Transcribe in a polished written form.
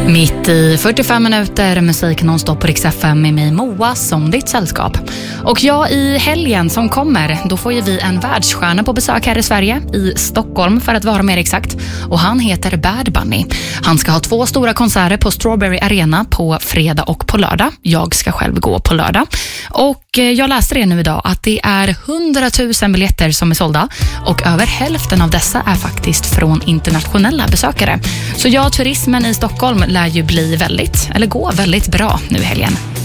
Mitt i 45 minuter musik nonstop på Rix FM med mig Moa som ditt sällskap. Och i helgen som kommer, då får ju vi en världsstjärna på besök här i Sverige, i Stockholm för att vara mer exakt. Och han heter Bad Bunny. Han ska ha 2 stora konserter på Strawberry Arena på fredag och på lördag. Jag ska själv gå på lördag. Och jag läste det nu idag att det är 100 000 biljetter som är sålda. Och över hälften av dessa är faktiskt från internationella besökare. Så turismen i Stockholm lär ju gå väldigt bra nu i helgen.